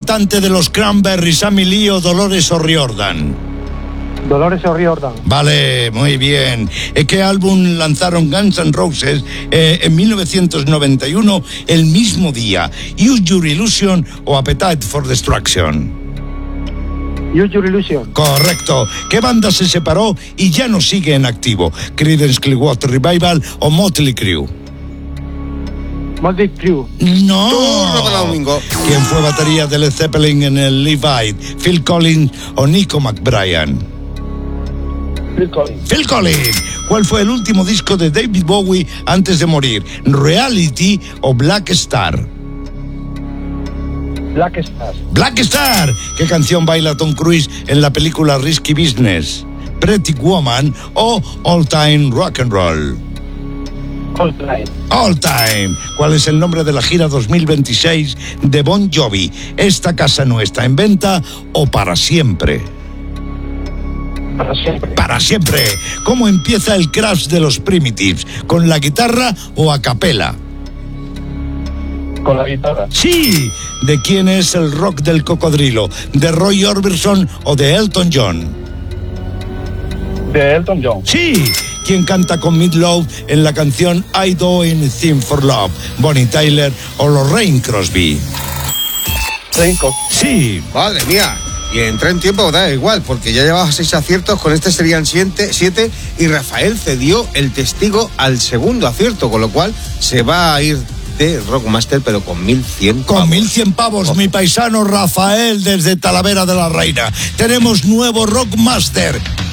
cantante de los Cranberries, Sammy Lee o Dolores O'Riordan? Dolores O'Riordan. Vale, muy bien. ¿Qué álbum lanzaron Guns N' Roses en 1991, el mismo día? Use Your Illusion o Appetite for Destruction. Use Your Illusion. Correcto. ¿Qué banda se separó y ya no sigue en activo? ¿Creedence Clearwater Revival o Motley Crue? Motley Crue. No. ¿Quién fue batería de Led Zeppelin en el Live Aid? ¿Phil Collins o Nico McBrien? Phil Collins. ¿Cuál fue el último disco de David Bowie antes de morir? ¿Reality o Black Star? Black Star. Black Star. ¿Qué canción baila Tom Cruise en la película Risky Business? ¿Pretty Woman o All Time Rock and Roll? All Time. All Time. ¿Cuál es el nombre de la gira 2026 de Bon Jovi? ¿Esta casa no está en venta o para siempre? Para siempre. Para siempre. ¿Cómo empieza el Crash de los Primitives? ¿Con la guitarra o a capela? Con la guitarra. Sí. ¿De quién es el rock del cocodrilo? ¿De Roy Orbison o de Elton John? De Elton John. Sí. ¿Quién canta con Meat Loaf en la canción I Do Anything for Love? ¿Bonnie Tyler o Lorraine Crosby? Sí. Madre mía. Y entró en tiempo, da igual, porque ya llevaba 6 aciertos, con este serían 7, y Rafael cedió el testigo al segundo acierto, con lo cual se va a ir de Rockmaster, pero con 1.100 pavos. Con 1.100 pavos, mi paisano Rafael desde Talavera de la Reina. Tenemos nuevo Rockmaster.